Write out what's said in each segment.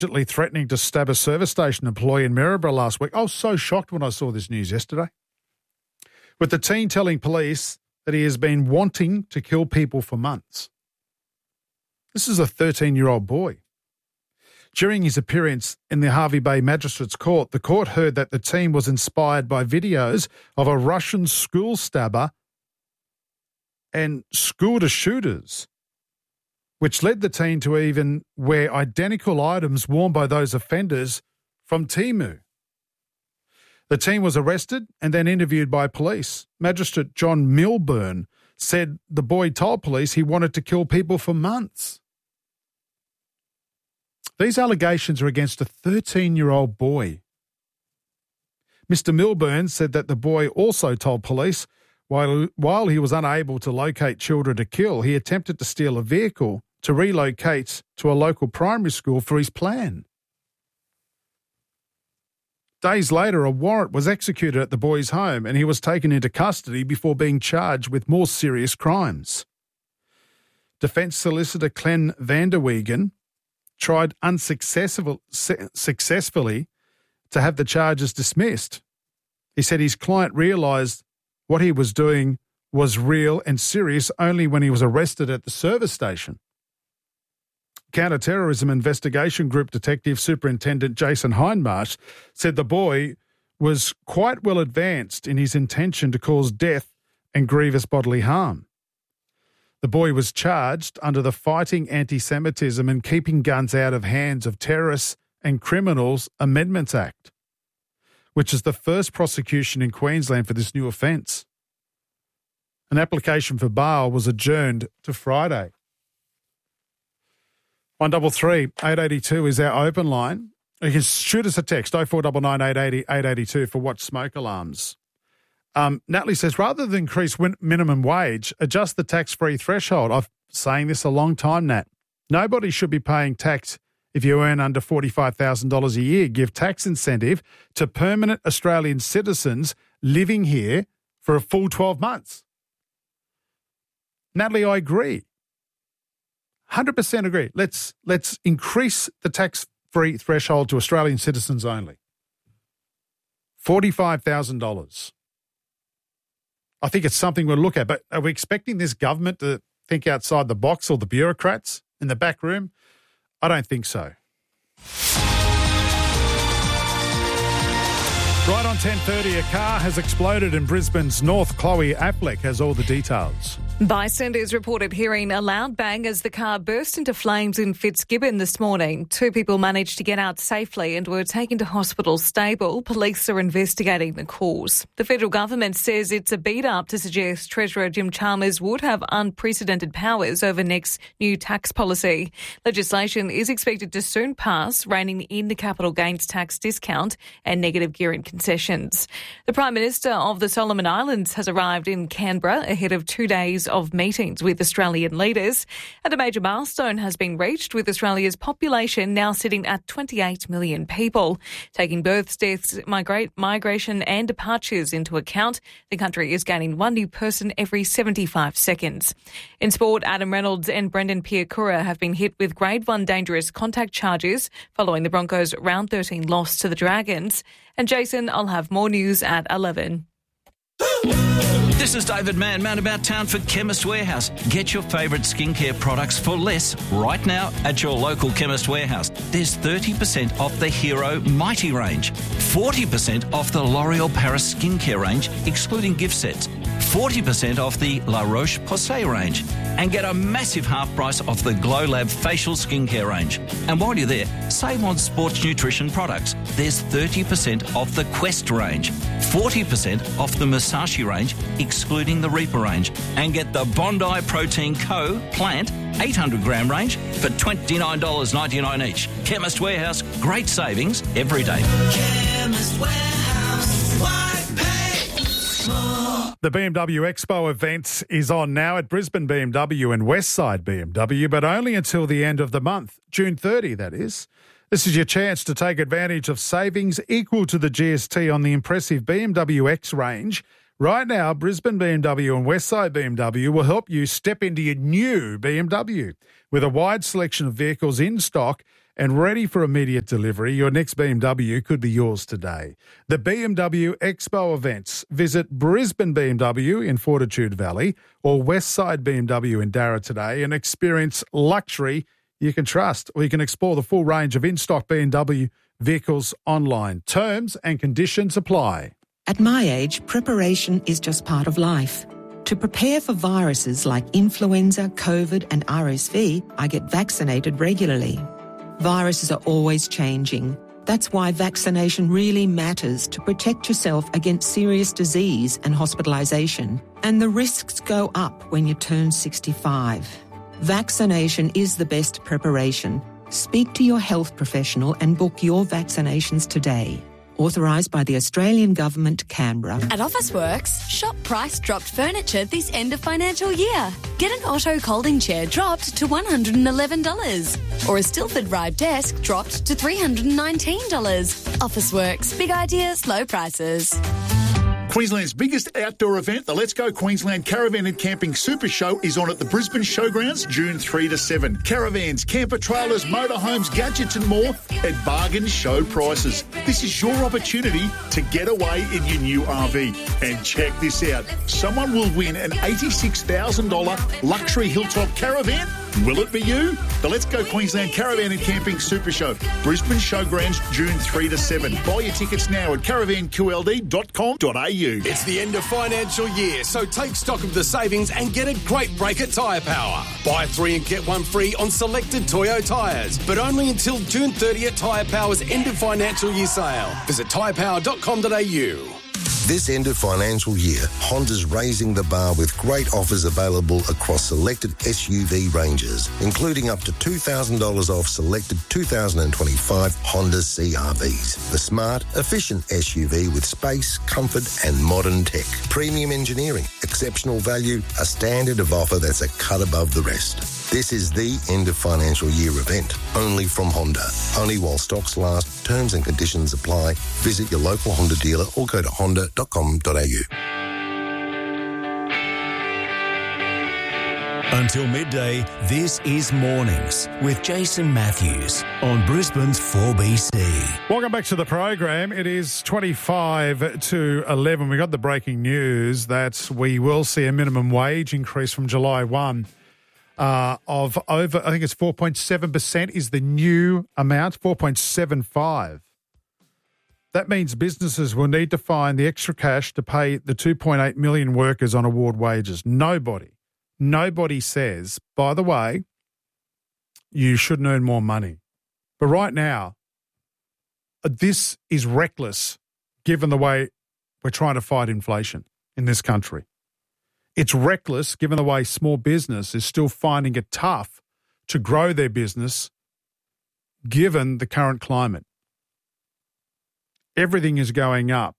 allegedly threatening to stab a service station employee in Maryborough last week. I was so shocked when I saw this news yesterday. With the teen telling police that he has been wanting to kill people for months. This is a 13-year-old boy. During his appearance in the Hervey Bay Magistrates Court, the court heard that the teen was inspired by videos of a Russian school stabber and scooter shooters, which led the teen to even wear identical items worn by those offenders from Temu. The teen was arrested and then interviewed by police. Magistrate John Milburn said the boy told police he wanted to kill people for months. These allegations are against a 13-year-old boy. Mr. Milburn said that the boy also told police while he was unable to locate children to kill, he attempted to steal a vehicle to relocate to a local primary school for his plan. Days later, a warrant was executed at the boy's home and he was taken into custody before being charged with more serious crimes. Defence solicitor Glenn Vanderwegen tried unsuccessfully to have the charges dismissed. He said his client realised what he was doing was real and serious only when he was arrested at the service station. Counter-Terrorism Investigation Group Detective Superintendent Jason Hindmarsh said the boy was quite well advanced in his intention to cause death and grievous bodily harm. The boy was charged under the Fighting Anti-Semitism and Keeping Guns Out of Hands of Terrorists and Criminals Amendments Act, which is the first prosecution in Queensland for this new offence. An application for bail was adjourned to Friday. 133 882 is our open line. You can shoot us a text, 0499 880 882 for Watch Smoke Alarms. Natalie says, rather than increase minimum wage, adjust the tax-free threshold. I've been saying this a long time, Nat. Nobody should be paying tax if you earn under $45,000 a year. Give tax incentive to permanent Australian citizens living here for a full 12 months. Natalie, I agree. 100% agree. Let's increase the tax-free threshold to Australian citizens only. $45,000. I think it's something we'll look at, but are we expecting this government to think outside the box, or the bureaucrats in the back room? I don't think so. Right on 10:30, a car has exploded in Brisbane's north. Chloe Affleck has all the details. Bystanders reported hearing a loud bang as the car burst into flames in Fitzgibbon this morning. 2 people managed to get out safely and were taken to hospital stable. Police are investigating the cause. The federal government says it's a beat-up to suggest Treasurer Jim Chalmers would have unprecedented powers over next new tax policy. Legislation is expected to soon pass, reining in the capital gains tax discount and negative gearing concessions. The Prime Minister of the Solomon Islands has arrived in Canberra ahead of 2 days of meetings with Australian leaders, and a major milestone has been reached, with Australia's population now sitting at 28 million people. Taking births, deaths, migration and departures into account, the country is gaining 1 new person every 75 seconds. In sport, Adam Reynolds and Brendan Piakura have been hit with Grade 1 dangerous contact charges following the Broncos' Round 13 loss to the Dragons. And Jason, I'll have more news at 11. This is David Mann, About Town for Chemist Warehouse. Get your favourite skincare products for less right now at your local Chemist Warehouse. There's 30% off the Hero Mighty range, 40% off the L'Oreal Paris skincare range, excluding gift sets, 40% off the La Roche-Posay range, and get a massive half price off the Glow Lab facial skincare range. And while you're there, save on sports nutrition products. There's 30% off the Quest range, 40% off the Musashi range, excluding the Reaper range, and get the Bondi Protein Co. Plant 800 gram range for $29.99 each. Chemist Warehouse, great savings every day. Chemist Warehouse, why pay more? The BMW Expo event is on now at Brisbane BMW and Westside BMW, but only until the end of the month, June 30, that is. This is your chance to take advantage of savings equal to the GST on the impressive BMW X range. Right now, Brisbane BMW and Westside BMW will help you step into your new BMW with a wide selection of vehicles in stock and ready for immediate delivery, your next BMW could be yours today. The BMW Expo events. Visit Brisbane BMW in Fortitude Valley or Westside BMW in Darra today and experience luxury you can trust. Or you can explore the full range of in-stock BMW vehicles online. Terms and conditions apply. At my age, preparation is just part of life. To prepare for viruses like influenza, COVID and RSV, I get vaccinated regularly. Viruses are always changing. That's why vaccination really matters to protect yourself against serious disease and hospitalisation. And the risks go up when you turn 65. Vaccination is the best preparation. Speak to your health professional and book your vaccinations today. Authorised by the Australian Government, Canberra. At Officeworks, shop price dropped furniture this end of financial year. Get an Otto Colding chair dropped to $111. Or a Stilford Ride desk dropped to $319. Officeworks, big ideas, low prices. Queensland's biggest outdoor event, the Let's Go Queensland Caravan and Camping Super Show, is on at the Brisbane Showgrounds June 3 to 7. Caravans, camper trailers, motorhomes, gadgets and more at bargain show prices. This is your opportunity to get away in your new RV. And check this out. Someone will win an $86,000 luxury hilltop caravan. Will it be you? The Let's Go Queensland Caravan and Camping Super Show, Brisbane Showgrounds June 3 to 7. Buy your tickets now at caravanqld.com.au. It's the end of financial year, so take stock of the savings and get a great break at Tyre Power. Buy 3 and get 1 free on selected Toyo tyres, but only until June 30 at Tyre Power's end of financial year sale. Visit tyrepower.com.au. This end of financial year, Honda's raising the bar with great offers available across selected SUV ranges, including up to $2,000 off selected 2025 Honda CR-Vs. The smart, efficient SUV with space, comfort and modern tech. Premium engineering, exceptional value, a standard of offer that's a cut above the rest. This is the end of financial year event, only from Honda. Only while stocks last, terms and conditions apply. Visit your local Honda dealer or go to honda.com.au. Until midday, this is Mornings with Jason Matthews on Brisbane's 4BC. Welcome back to the program. It is 25 to 11. We got the breaking news that we will see a minimum wage increase from July 1 of over, I think it's 4.7% is the new amount, 4.75. That means businesses will need to find the extra cash to pay the 2.8 million workers on award wages. Nobody says, by the way, you shouldn't earn more money. But right now, this is reckless given the way we're trying to fight inflation in this country. It's reckless given the way small business is still finding it tough to grow their business given the current climate. Everything is going up.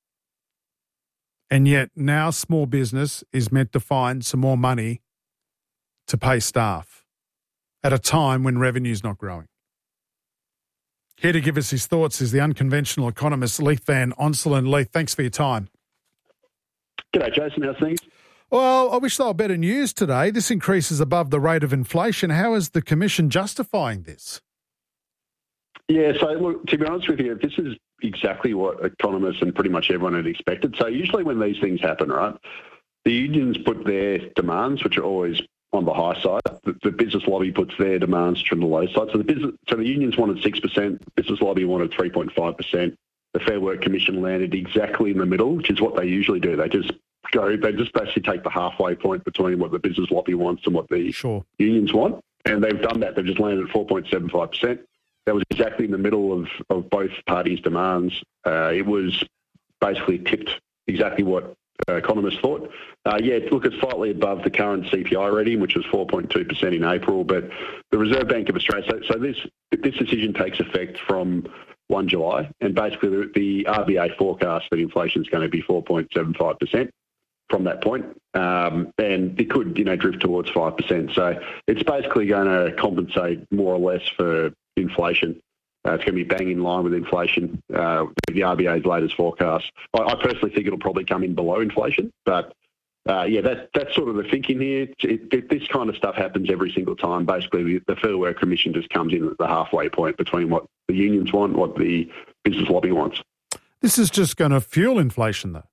And yet now small business is meant to find some more money to pay staff at a time when revenue is not growing. Here to give us his thoughts is the unconventional economist Leith Van Onselen. Leith, thanks for your time. G'day, Jason. How's things? Well, I wish they were better news today. This increase is above the rate of inflation. How is the Commission justifying this? Yeah, so look, to be honest with you, this is exactly what economists and pretty much everyone had expected. So usually when these things happen, right, the unions put their demands, which are always on the high side. The business lobby puts their demands from the low side. So the unions wanted 6%, business lobby wanted 3.5%. The Fair Work Commission landed exactly in the middle, which is what they usually do. They just basically take the halfway point between what the business lobby wants and what the unions want. And they've done that. They've just landed at 4.75%. That was exactly in the middle of both parties' demands. It was basically tipped exactly what economists thought. Look, it's slightly above the current CPI reading, which was 4.2% in April, but the Reserve Bank of Australia, so this decision takes effect from 1 July, and basically the RBA forecast that inflation is going to be 4.75% from that point, and it could, drift towards 5%. So it's basically going to compensate more or less for inflation. It's going to be bang in line with inflation, the RBA's latest forecast. I personally think it'll probably come in below inflation, but that's sort of the thinking here. This kind of stuff happens every single time. Basically, the Fair Work Commission just comes in at the halfway point between what the unions want, what the business lobby wants. This is just going to fuel inflation, though.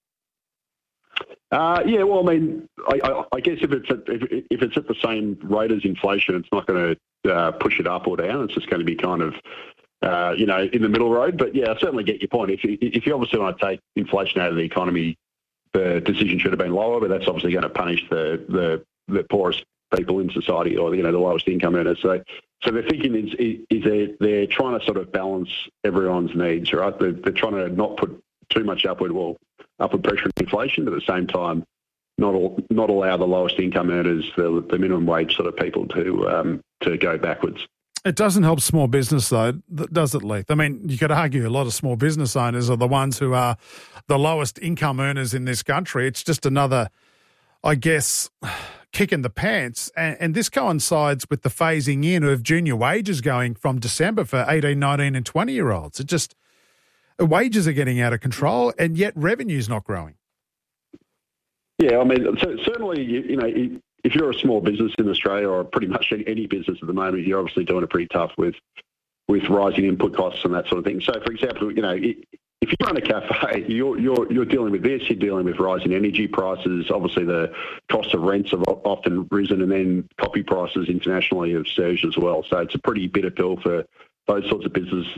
Well, I mean, I guess if it's at the same rate as inflation, it's not going to push it up or down. It's just going to be kind of, in the middle road. But yeah, I certainly get your point. If you obviously want to take inflation out of the economy, the decision should have been lower, but that's obviously going to punish the poorest people in society, or the lowest income earners. So their thinking is they're trying to sort of balance everyone's needs, right? They're trying to not put too much upward pressure on inflation, but at the same time not allow the lowest income earners, the minimum wage sort of people to go backwards. It doesn't help small business, though, does it, Leith? I mean, you could argue a lot of small business owners are the ones who are the lowest income earners in this country. It's just another, I guess, kick in the pants. And this coincides with the phasing in of junior wages going from December for 18, 19 and 20-year-olds. It just, wages are getting out of control, and yet revenue's not growing. Yeah, I mean, certainly, if you're a small business in Australia, or pretty much any business at the moment, you're obviously doing it pretty tough with rising input costs and that sort of thing. So, for example, if you run a cafe, you're dealing with this. You're dealing with rising energy prices. Obviously, the cost of rents have often risen, and then coffee prices internationally have surged as well. So it's a pretty bitter pill for those sorts of businesses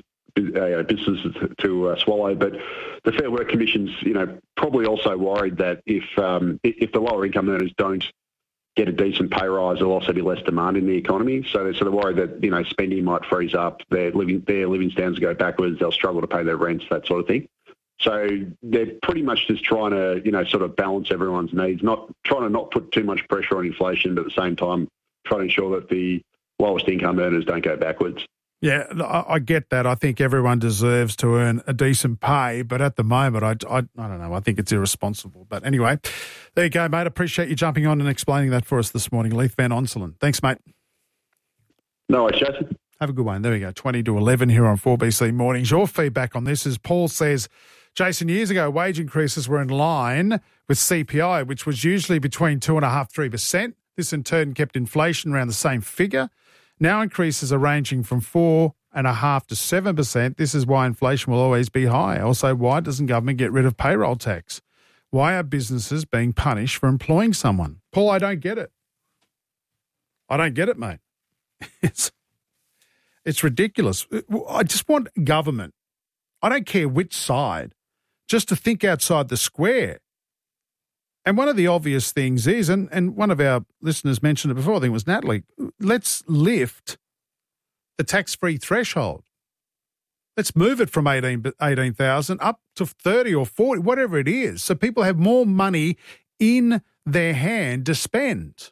to swallow. But the Fair Work Commission's, probably also worried that if the lower income earners don't get a decent pay rise, there'll also be less demand in the economy. So they're sort of worried that, spending might freeze up, their living standards go backwards, they'll struggle to pay their rents, that sort of thing. So they're pretty much just trying to, sort of balance everyone's needs, not trying to not put too much pressure on inflation, but at the same time trying to ensure that the lowest income earners don't go backwards. Yeah, I get that. I think everyone deserves to earn a decent pay, but at the moment, I don't know. I think it's irresponsible. But anyway, there you go, mate. Appreciate you jumping on and explaining that for us this morning, Leith Van Onselen. Thanks, mate. No worries, Jason. Have a good one. There we go, 20 to 11 here on 4BC Mornings. Your feedback on this is Paul says, Jason, years ago, wage increases were in line with CPI, which was usually between 2.5-3%. This in turn kept inflation around the same figure. Now increases are ranging from 4.5% to 7%. This is why inflation will always be high. Also, why doesn't government get rid of payroll tax? Why are businesses being punished for employing someone? Paul, I don't get it. I don't get it, mate. It's ridiculous. I just want government, I don't care which side, just to think outside the square. And one of the obvious things is, and one of our listeners mentioned it before, I think it was Natalie, let's lift the tax-free threshold. Let's move it from 18,000 up to 30 or 40, whatever it is, so people have more money in their hand to spend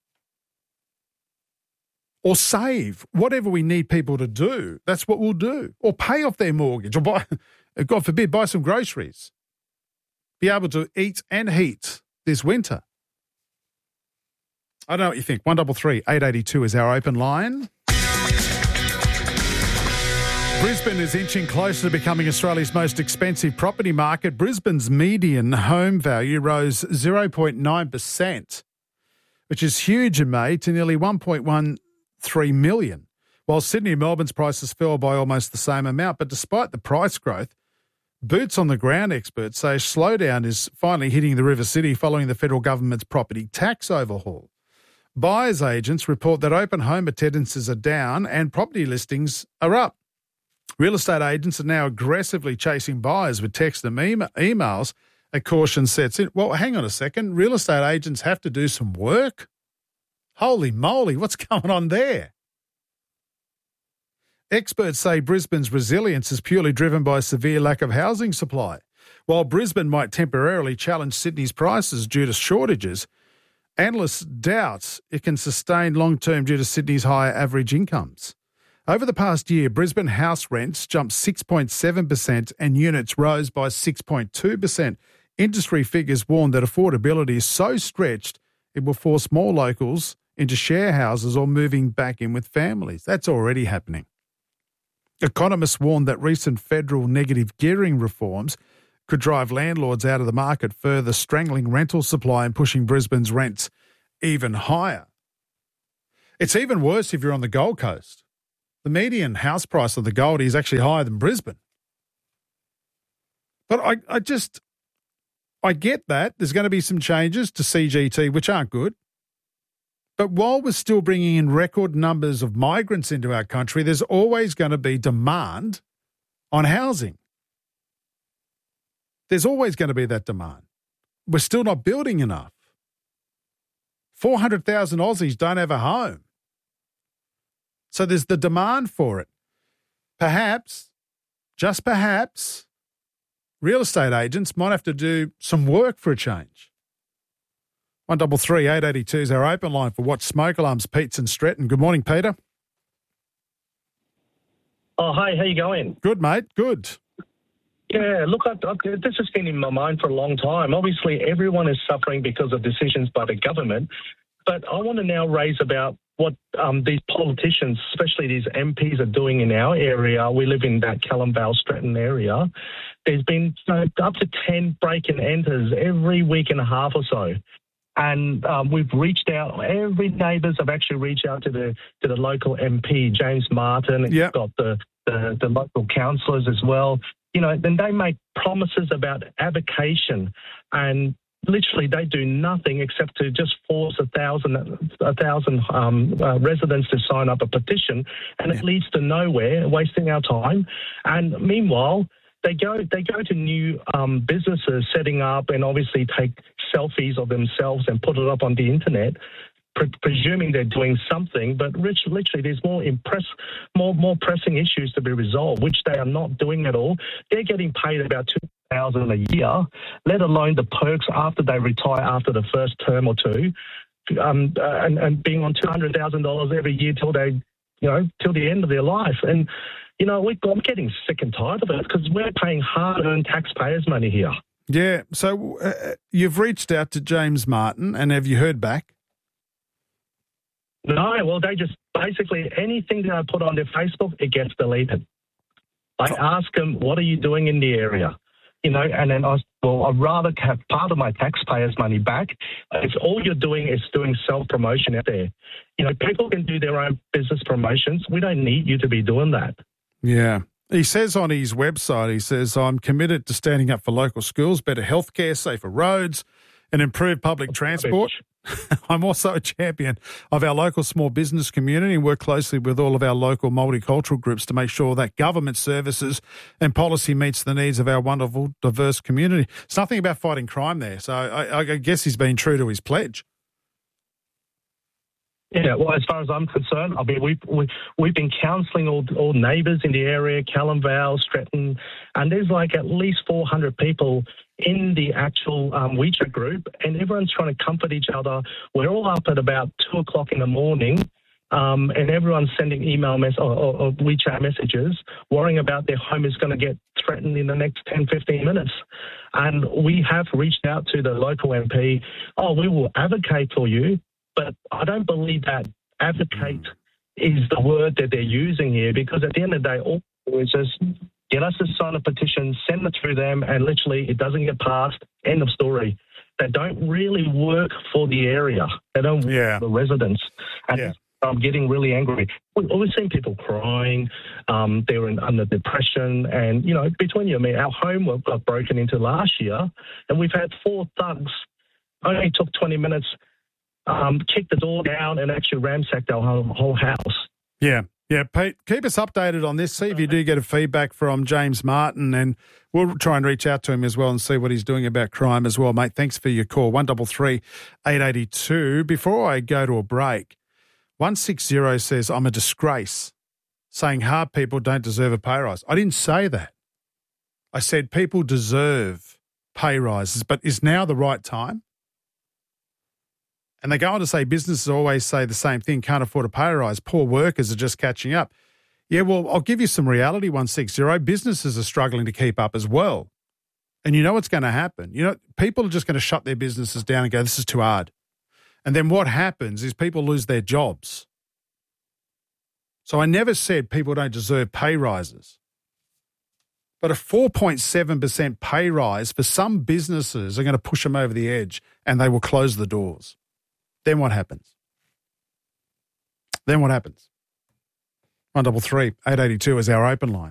or save, whatever we need people to do. That's what we'll do, or pay off their mortgage, or buy, God forbid, buy some groceries. Be able to eat and heat this winter. I don't know what you think. 133 882 is our open line. Brisbane is inching closer to becoming Australia's most expensive property market. Brisbane's median home value rose 0.9%, which is huge in May, to nearly $1.13 million, while Sydney and Melbourne's prices fell by almost the same amount. But despite the price growth, boots on the ground experts say a slowdown is finally hitting the River City following the federal government's property tax overhaul. Buyers' agents report that open home attendances are down and property listings are up. Real estate agents are now aggressively chasing buyers with text and emails. A caution sets in. Well, hang on a second. Real estate agents have to do some work? Holy moly, what's going on there? Experts say Brisbane's resilience is purely driven by a severe lack of housing supply. While Brisbane might temporarily challenge Sydney's prices due to shortages, analysts doubt it can sustain long-term due to Sydney's higher average incomes. Over the past year, Brisbane house rents jumped 6.7% and units rose by 6.2%. Industry figures warn that affordability is so stretched it will force more locals into share houses or moving back in with families. That's already happening. Economists warn that recent federal negative gearing reforms could drive landlords out of the market, further strangling rental supply and pushing Brisbane's rents even higher. It's even worse if you're on the Gold Coast. The median house price of the Goldie is actually higher than Brisbane. But I get that. There's going to be some changes to CGT, which aren't good. But while we're still bringing in record numbers of migrants into our country, there's always going to be demand on housing. There's always going to be that demand. We're still not building enough. 400,000 Aussies don't have a home. So there's the demand for it. Perhaps, just perhaps, real estate agents might have to do some work for a change. 133 882 is our open line for Watch Smoke Alarms. Pete's in Stretton. Good morning, Peter. Oh, hi. How you going? Good, mate. Good. Yeah, look, this has been in my mind for a long time. Obviously, everyone is suffering because of decisions by the government. But I want to now raise about what these politicians, especially these MPs, are doing in our area. We live in that Callum Vale Stratton area. There's been up to 10 break and enters every week and a half or so. And we've reached out. Every neighbours have actually reached out to the local MP, James Martin. Yep. Got the local councillors as well. You know, then they make promises about avocation, and literally they do nothing except to just force 1,000 residents to sign up a petition, and it leads to nowhere, wasting our time. And meanwhile, they go to new businesses setting up and obviously take selfies of themselves and put it up on the internet, presuming they're doing something, but literally there's more pressing issues to be resolved, which they are not doing at all. They're getting paid about $2,000 a year, let alone the perks after they retire after the first term or two, and being on $200,000 every year till they, till the end of their life. And I'm getting sick and tired of it because we're paying hard-earned taxpayers' money here. Yeah. So you've reached out to James Martin, and have you heard back? No, well, they just basically anything that I put on their Facebook, it gets deleted. I ask them, what are you doing in the area? And then I'd rather have part of my taxpayers' money back if all you're doing is doing self-promotion out there. People can do their own business promotions. We don't need you to be doing that. Yeah. He says on his website, I'm committed to standing up for local schools, better healthcare, safer roads, and improved public transport. I'm also a champion of our local small business community and work closely with all of our local multicultural groups to make sure that government services and policy meets the needs of our wonderful, diverse community. It's nothing about fighting crime there. So I guess he's been true to his pledge. Yeah, well, as far as I'm concerned, I mean, we've been counselling all neighbours in the area, Callum Vale, Stratton, and there's like at least 400 people in the actual WeChat group, and everyone's trying to comfort each other. We're all up at about 2 o'clock in the morning, and everyone's sending email or WeChat messages, worrying about their home is going to get threatened in the next 10, 15 minutes. And we have reached out to the local MP. We will advocate for you. But I don't believe that advocate is the word that they're using here, because at the end of the day, all they do is just get us to sign a petition, send it through them, and literally it doesn't get passed. End of story. They don't really work for the area. They don't work for the residents. And I'm getting really angry. We've seen people crying. They're under depression. And, between you and me, our home got broken into last year, and we've had 4 thugs. Only took 20 minutes. Kicked the door down and actually ransacked our whole house. Yeah, Pete, keep us updated on this. See if you do get a feedback from James Martin, and we'll try and reach out to him as well and see what he's doing about crime as well, mate. Thanks for your call, 133 882. Before I go to a break, 160 says, I'm a disgrace, saying hard people don't deserve a pay rise. I didn't say that. I said people deserve pay rises, but is now the right time? And they go on to say businesses always say the same thing, can't afford a pay rise. Poor workers are just catching up. Yeah, well, I'll give you some reality, 160. Businesses are struggling to keep up as well. And you know what's going to happen. People are just going to shut their businesses down and go, this is too hard. And then what happens is people lose their jobs. So I never said people don't deserve pay rises. But a 4.7% pay rise for some businesses are going to push them over the edge and they will close the doors. Then what happens? 133 882 is our open line.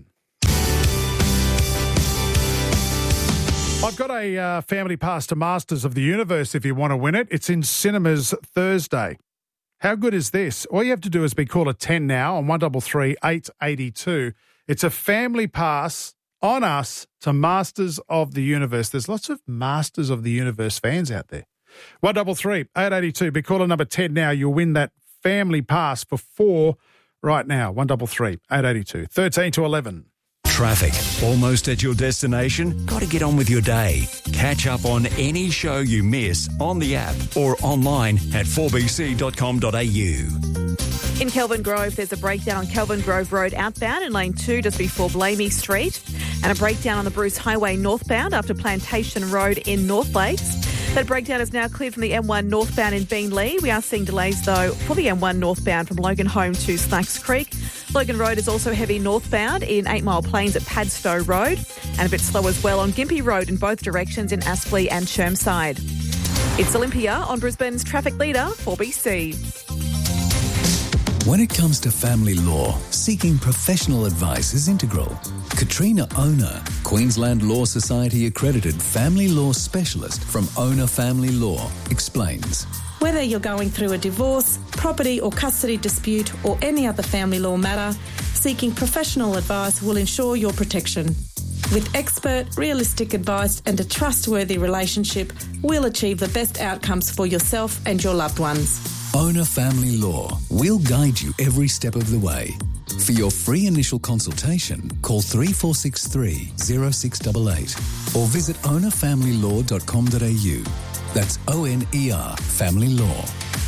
I've got a family pass to Masters of the Universe if you want to win it. It's in cinemas Thursday. How good is this? All you have to do is be called at 10 now on 133 882. It's a family pass on us to Masters of the Universe. There's lots of Masters of the Universe fans out there. 133 882. Be caller number 10 now. You'll win that family pass for 4 right now. 133 882. 13 to 11. Traffic. Almost at your destination? Got to get on with your day. Catch up on any show you miss on the app or online at 4bc.com.au. In Kelvin Grove, there's a breakdown on Kelvin Grove Road outbound in lane 2 just before Blamey Street, and a breakdown on the Bruce Highway northbound after Plantation Road in North Lakes. That breakdown is now cleared from the M1 northbound in Beenleigh. We are seeing delays, though, for the M1 northbound from Logan Home to Slacks Creek. Logan Road is also heavy northbound in 8 Mile Plains at Padstow Road, and a bit slow as well on Gympie Road in both directions in Aspley and Chermside. It's Olympia on Brisbane's traffic leader, 4BC. When it comes to family law, seeking professional advice is integral. Katrina Ona, Queensland Law Society accredited family law specialist from Ona Family Law, explains. Whether you're going through a divorce, property or custody dispute or any other family law matter, seeking professional advice will ensure your protection. With expert, realistic advice and a trustworthy relationship, we'll achieve the best outcomes for yourself and your loved ones. Ona Family Law. We'll guide you every step of the way. For your free initial consultation, call 3463 0688 or visit onafamilylaw.com.au. That's ONER Family Law.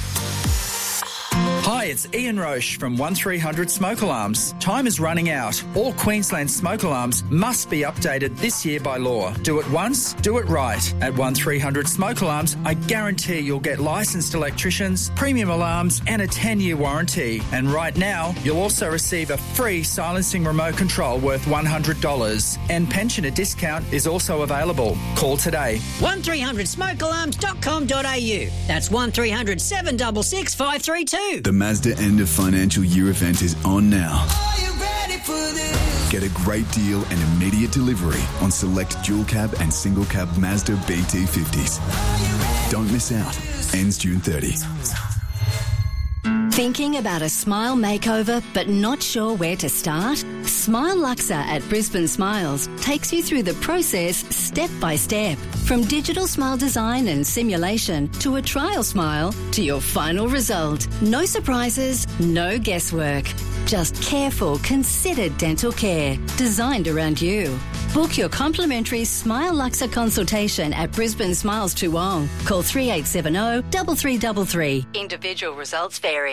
Hi, it's Ian Roche from 1300 Smoke Alarms. Time is running out. All Queensland smoke alarms must be updated this year by law. Do it once, do it right. At 1300 Smoke Alarms, I guarantee you'll get licensed electricians, premium alarms and a 10-year warranty. And right now, you'll also receive a free silencing remote control worth $100. And pensioner discount is also available. Call today. 1300smokealarms.com.au. That's 1300 766 532. The Mazda end of financial year event is on now. Get a great deal and immediate delivery on select dual cab and single cab Mazda BT50s. Don't miss out. Ends June 30. Thinking about a smile makeover but not sure where to start? Smile Luxa at Brisbane Smiles takes you through the process step by step. From digital smile design and simulation to a trial smile to your final result. No surprises, no guesswork. Just careful, considered dental care designed around you. Book your complimentary Smile Luxa consultation at Brisbane Smiles Toowong. Call 3870 3333. Individual results vary.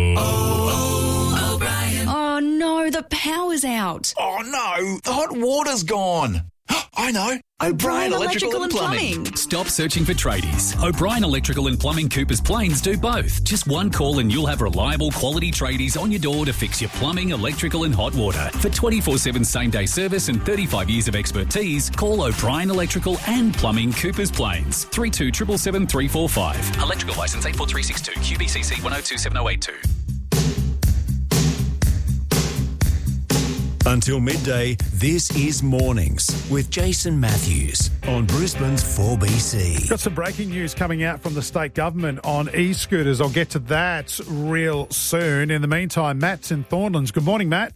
Oh no, the power's out. Oh no, the hot water's gone. I know. O'Brien Electrical and Plumbing. Stop searching for tradies. O'Brien Electrical and Plumbing Coopers Plains do both. Just one call and you'll have reliable quality tradies on your door to fix your plumbing, electrical and hot water. For 24/7 same-day service and 35 years of expertise, call O'Brien Electrical and Plumbing Coopers Plains. 3277 345. Electrical licence 84362. QBCC 102782. Until midday, this is Mornings with Jason Matthews on Brisbane's 4BC. Got some breaking news coming out from the state government on e-scooters. I'll get to that real soon. In the meantime, Matt's in Thornlands. Good morning, Matt.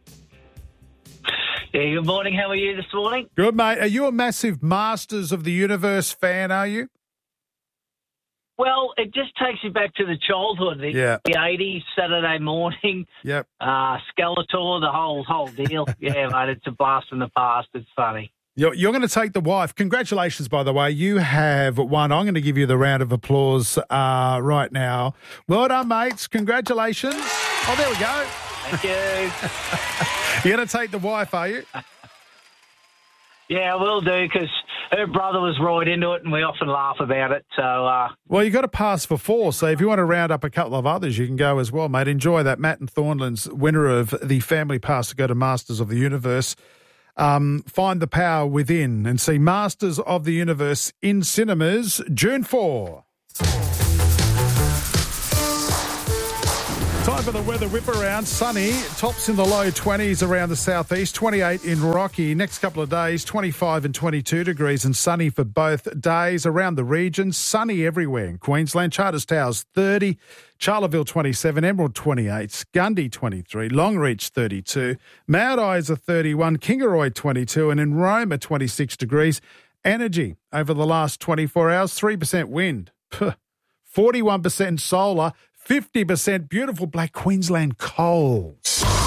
Yeah, good morning. How are you this morning? Good, mate. Are you a massive Masters of the Universe fan, are you? Well, it just takes you back to the childhood, the 80s, Saturday morning, Skeletor, the whole deal. Yeah, mate, it's a blast from the past. It's funny. You're going to take the wife. Congratulations, by the way. You have won. I'm going to give you the round of applause right now. Well done, mates. Congratulations. Oh, there we go. Thank you. You're going to take the wife, are you? Yeah, I will do, because her brother was right into it and we often laugh about it. So, well, you got to pass for 4, so if you want to round up a couple of others, you can go as well, mate. Enjoy that. Matt and Thornlands, winner of the family pass to go to Masters of the Universe. Find the power within and see Masters of the Universe in cinemas June 4. Time for the weather whip around. Sunny, tops in the low 20s around the southeast, 28 in Rocky. Next couple of days, 25 and 22 degrees and sunny for both days around the region. Sunny everywhere in Queensland. Charters Towers 30, Charleville 27, Emerald 28, Gundy 23, Longreach 32, Mount Isa 31, Kingaroy 22 and in Roma 26 degrees. Energy over the last 24 hours, 3% wind, 41% solar, 50% beautiful black Queensland coal.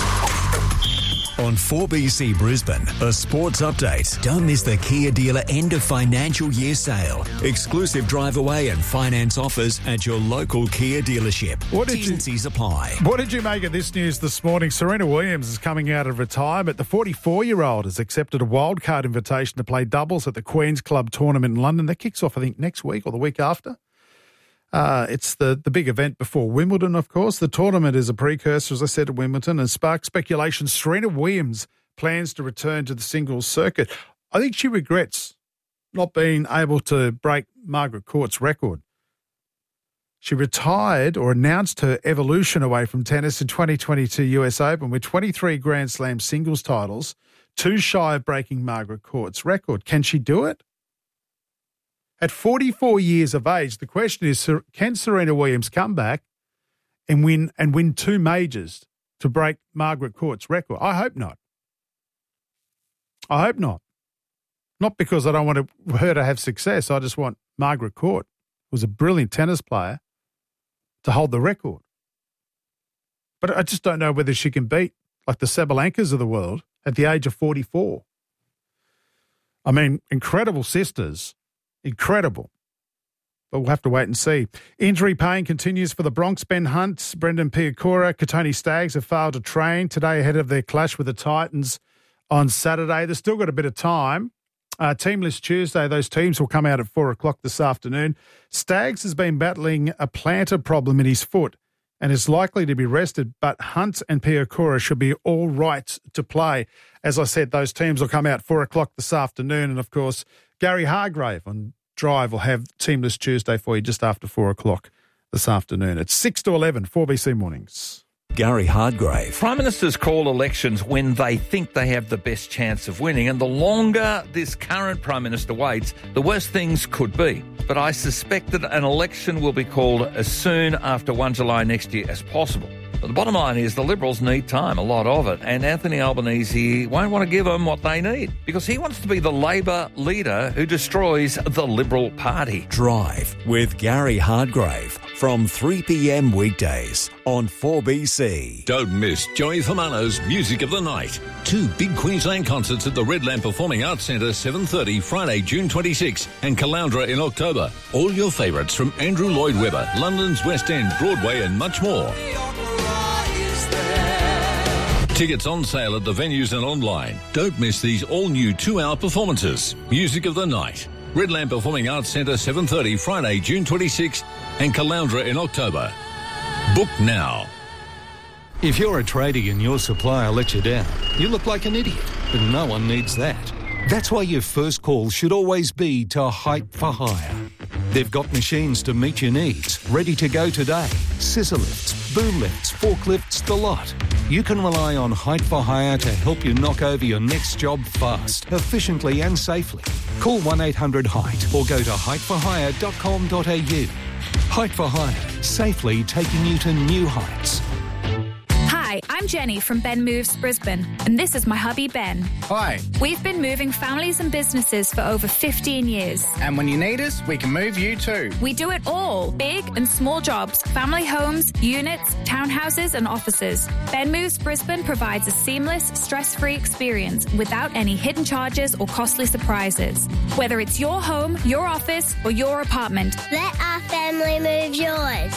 On 4BC Brisbane, a sports update. Don't miss the Kia dealer end of financial year sale. Exclusive drive away and finance offers at your local Kia dealership. T's and C's apply. What did you make of this news this morning? Serena Williams is coming out of retirement. The 44-year-old has accepted a wildcard invitation to play doubles at the Queen's Club tournament in London. That kicks off, I think, next week or the week after. It's the big event before Wimbledon, of course. The tournament is a precursor, as I said, to Wimbledon and sparked speculation. Serena Williams plans to return to the singles circuit. I think she regrets not being able to break Margaret Court's record. She retired or announced her evolution away from tennis in 2022 US Open with 23 Grand Slam singles titles, 2 shy of breaking Margaret Court's record. Can she do it? At 44 years of age, the question is, can Serena Williams come back and win 2 majors to break Margaret Court's record? I hope not. I hope not. Not because I don't want her to have success. I just want Margaret Court, who was a brilliant tennis player, to hold the record. But I just don't know whether she can beat like the Sabalenkas of the world at the age of 44. I mean, incredible sisters. Incredible. But we'll have to wait and see. Injury pain continues for the Bronx. Ben Hunt, Brendan Piakura, Katoni Staggs have failed to train today ahead of their clash with the Titans on Saturday. They've still got a bit of time. Team list Tuesday, those teams will come out at 4 o'clock this afternoon. Staggs has been battling a plantar problem in his foot and is likely to be rested, but Hunt and Piakura should be all right to play. As I said, those teams will come out 4 o'clock this afternoon. And, of course, Gary Hargrave on Drive will have Team List Tuesday for you just after 4 o'clock this afternoon. It's 6 to 11, 4BC Mornings. Gary Hargrave. Prime Ministers call elections when they think they have the best chance of winning, and the longer this current Prime Minister waits, the worse things could be. But I suspect that an election will be called as soon after 1 July next year as possible. But the bottom line is the Liberals need time, a lot of it, and Anthony Albanese won't want to give them what they need because he wants to be the Labor leader who destroys the Liberal Party. Drive with Gary Hargrave from 3 p.m. weekdays on 4BC. Don't miss Joey Famano's Music of the Night. 2 big Queensland concerts at the Red Lamp Performing Arts Centre, 7:30 Friday, June 26, and Caloundra in October. All your favourites from Andrew Lloyd Webber, London's West End, Broadway and much more. Tickets on sale at the venues and online. Don't miss these all-new 2-hour performances. Music of the Night. Red Lamp Performing Arts Centre, 7:30 Friday, June 26, and Caloundra in October. Book now. If you're a tradie and your supplier lets you down, you look like an idiot, but no one needs that. That's why your first call should always be to Height for Hire. They've got machines to meet your needs, ready to go today. Scissor lifts, boom lifts, forklifts, the lot. You can rely on Height for Hire to help you knock over your next job fast, efficiently and safely. Call 1-800-HEIGHT or go to heightforhire.com.au. Height for Hire, safely taking you to new heights. Hi, I'm Jenny from Ben Moves Brisbane, and this is my hubby Ben. Hi. We've been moving families and businesses for over 15 years. And when you need us, we can move you too. We do it all. Big and small jobs, family homes, units, townhouses and offices. Ben Moves Brisbane provides a seamless, stress-free experience without any hidden charges or costly surprises. Whether it's your home, your office or your apartment. Let our family move yours.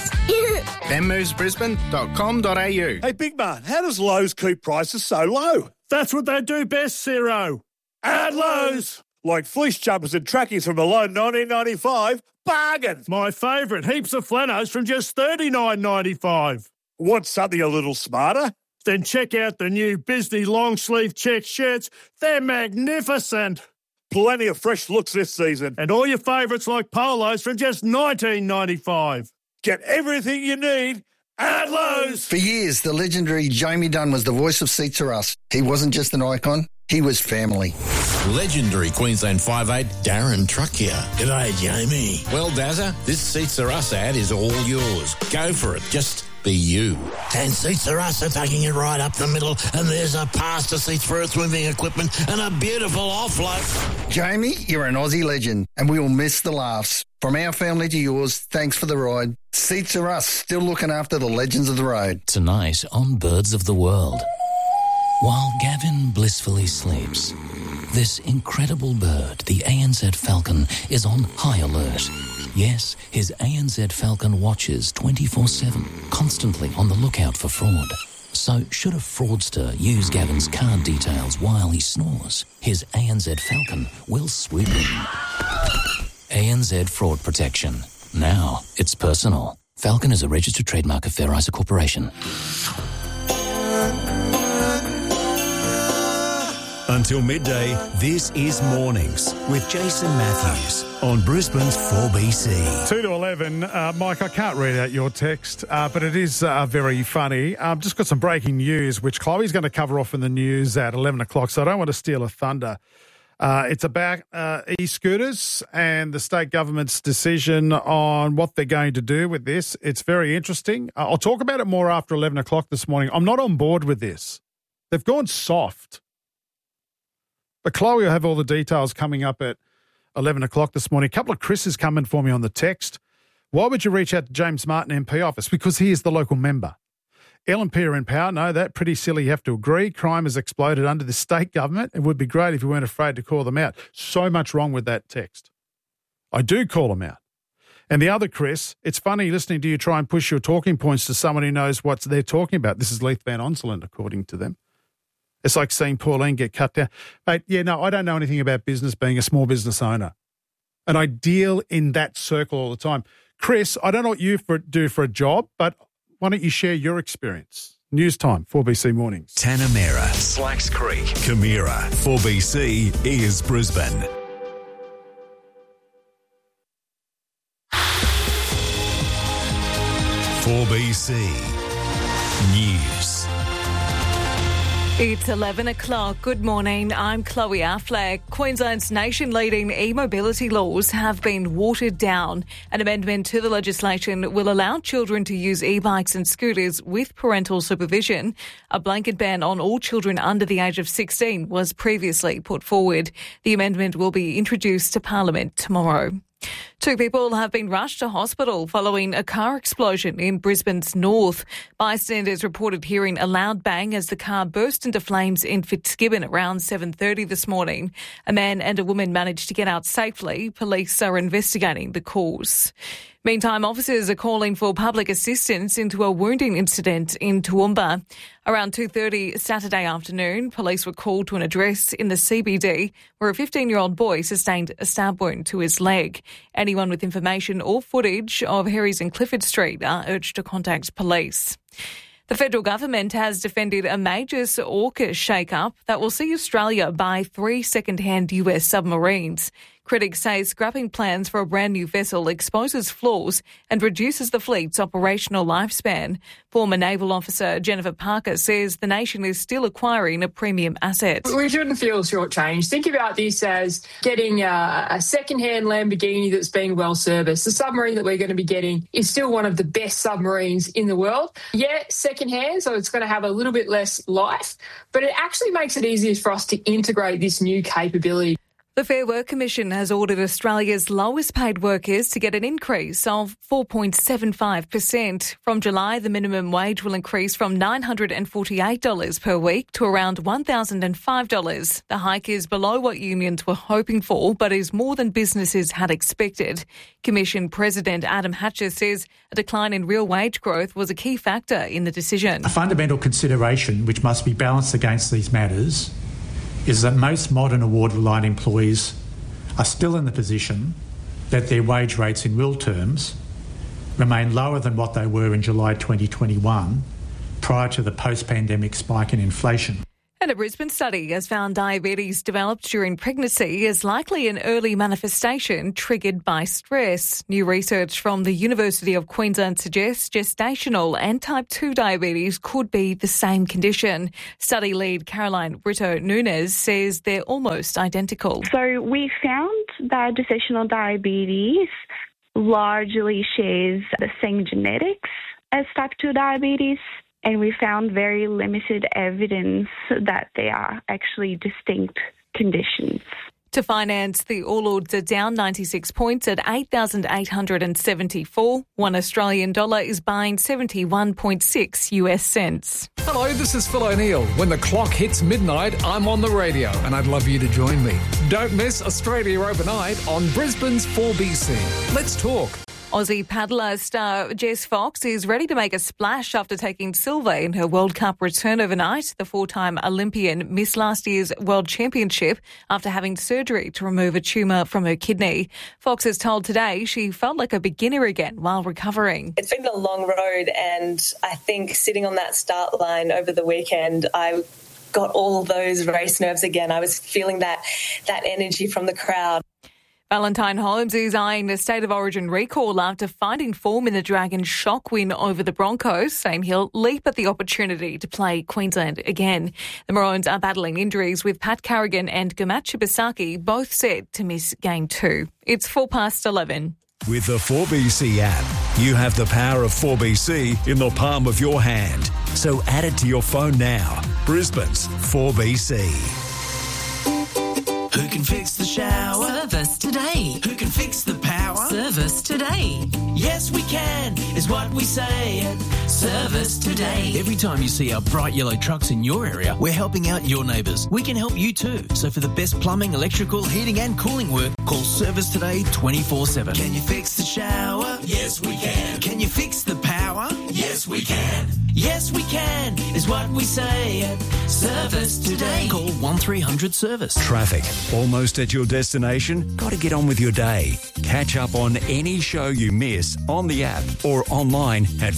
benmovesbrisbane.com.au. Hey, big man, how does Lowe's keep prices so low? That's what they do best, Zero. At Lowe's. Like fleece jumpers and trackies from below $19.95. Bargain. My favourite, heaps of flanos from just $39.95. Want something a little smarter? Then check out the new Bisney long-sleeve check shirts. They're magnificent. Plenty of fresh looks this season. And all your favourites like polos from just $19.95. Get everything you need at Lowe's. For years, the legendary Jamie Dunn was the voice of Seats For Us. He wasn't just an icon, he was family. Legendary Queensland 5'8", Darren Truck here. G'day, Jamie. Well, Dazza, this Seats For Us ad is all yours. Go for it. Just be you. And Seats For Us are taking it right up the middle, and there's a pass to Seats For Earth moving equipment and a beautiful offload. Jamie, you're an Aussie legend, and we will miss the laughs. From our family to yours, thanks for the ride. Seats For Us, still looking after the legends of the road. Tonight on Birds of the World, while Gavin blissfully sleeps, this incredible bird, the ANZ falcon, is on high alert. Yes, his ANZ falcon watches 24/7, constantly on the lookout for fraud. So should a fraudster use Gavin's card details while he snores, his ANZ falcon will swoop in. ANZ Fraud Protection. Now it's personal. Falcon is a registered trademark of Fair Isa Corporation. Until midday, this is Mornings with Jason Matthews on Brisbane's 4BC. 2 to 11. Mike, I can't read out your text, but it is very funny. Just got some breaking news, which Chloe's going to cover off in the news at 11 o'clock, so I don't want to steal her thunder. It's about e-scooters and the state government's decision on what they're going to do with this. It's very interesting. I'll talk about it more after 11 o'clock this morning. I'm not on board with this. They've gone soft. But Chloe will have all the details coming up at 11 o'clock this morning. A couple of Chris's coming for me on the text. Why would you reach out to James Martin MP office? Because he is the local member. LNP are in power. No, that's pretty silly. You have to agree. Crime has exploded under the state government. It would be great if you weren't afraid to call them out. So much wrong with that text. I do call them out. And the other Chris, it's funny listening to you try and push your talking points to someone who knows what they're talking about. This is Leith Van Onselen, according to them. It's like seeing Pauline get cut down. Mate, yeah, no, I don't know anything about business, being a small business owner. And I deal in that circle all the time. Chris, I don't know what you do for a job, but why don't you share your experience? News time, 4BC Mornings. Tanamera, Slacks Creek, Camira, 4BC is Brisbane. "4BC News." It's 11 o'clock. Good morning. I'm Chloe Affleck. Queensland's nation-leading e-mobility laws have been watered down. An amendment to the legislation will allow children to use e-bikes and scooters with parental supervision. A blanket ban on all children under the age of 16 was previously put forward. The amendment will be introduced to Parliament tomorrow. 2 people have been rushed to hospital following a car explosion in Brisbane's north. Bystanders reported hearing a loud bang as the car burst into flames in Fitzgibbon around 7:30 this morning. A man and a woman managed to get out safely. Police are investigating the cause. Meantime, officers are calling for public assistance into a wounding incident in Toowoomba. Around 2:30 Saturday afternoon, police were called to an address in the CBD where a 15-year-old boy sustained a stab wound to his leg. Anyone with information or footage of Herries and Clifford Street are urged to contact police. The federal government has defended a major AUKUS shake-up that will see Australia buy 3 second-hand US submarines. Critics say scrapping plans for a brand new vessel exposes flaws and reduces the fleet's operational lifespan. Former naval officer Jennifer Parker says the nation is still acquiring a premium asset. We shouldn't feel shortchanged. Think about this as getting a second-hand Lamborghini that's been well serviced. The submarine that we're going to be getting is still one of the best submarines in the world. Yeah, second-hand, so it's going to have a little bit less life, but it actually makes it easier for us to integrate this new capability. The Fair Work Commission has ordered Australia's lowest paid workers to get an increase of 4.75%. From July, the minimum wage will increase from $948 per week to around $1,005. The hike is below what unions were hoping for, but is more than businesses had expected. Commission President Adam Hatcher says a decline in real wage growth was a key factor in the decision. A fundamental consideration which must be balanced against these matters is that most modern award-reliant employees are still in the position that their wage rates in real terms remain lower than what they were in July 2021 prior to the post-pandemic spike in inflation. And a Brisbane study has found diabetes developed during pregnancy is likely an early manifestation triggered by stress. New research from the University of Queensland suggests gestational and type 2 diabetes could be the same condition. Study lead Caroline Brito Nunes says they're almost identical. So we found that gestational diabetes largely shares the same genetics as type 2 diabetes. And we found very limited evidence that they are actually distinct conditions. To finance, the All Ords are down 96 points at 8,874. $1 Australian is buying 71.6 US cents. Hello, this is Phil O'Neill. When the clock hits midnight, I'm on the radio and I'd love you to join me. Don't miss Australia Overnight on Brisbane's 4BC. Let's talk. Aussie paddler star Jess Fox is ready to make a splash after taking silver in her World Cup return overnight. The four-time Olympian missed last year's World Championship after having surgery to remove a tumour from her kidney. Fox has told Today she felt like a beginner again while recovering. It's been a long road, and I think sitting on that start line over the weekend, I got all those race nerves again. I was feeling that energy from the crowd. Valentine Holmes is eyeing the State of Origin recall after finding form in the Dragons' shock win over the Broncos, saying he'll leap at the opportunity to play Queensland again. The Maroons are battling injuries with Pat Carrigan and Gamacha Bisaki both set to miss Game 2. It's 11:04. With the 4BC app, you have the power of 4BC in the palm of your hand. So add it to your phone now. Brisbane's 4BC. Who can fix the shower? Service Today. Who can fix the power? Service Today. Yes, we can, is what we say at Service Today. Every time you see our bright yellow trucks in your area, we're helping out your neighbours. We can help you too. So for the best plumbing, electrical, heating and cooling work, call Service Today 24/7. Can you fix the shower? Yes, we can. Can you fix the power? Yes, we can. Yes, we can, is what we say at Service Today. Call 1300 Service. Traffic. Almost at your destination? Got to get on with your day. Catch up on any show you miss on the app or online at